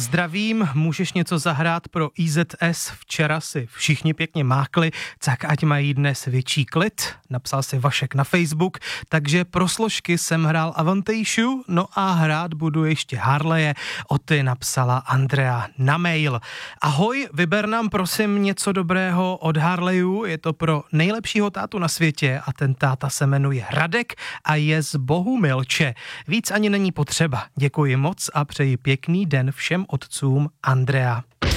zdravím, můžeš něco zahrát pro IZS, včera si všichni pěkně mákli, tak ať mají dnes větší klid, napsal si Vašek na Facebook, takže pro složky jsem hrál Avantejšu, no a hrát budu ještě Harleje, o ty napsala Andrea na mail. Ahoj, vyber nám prosím něco dobrého od Harlejů, je to pro nejlepšího tátu na světě a ten táta se jmenuje Radek a je z Bohumilče. Víc ani není potřeba. Děkuji moc a přeji pěkný den všem otcům, Andrea.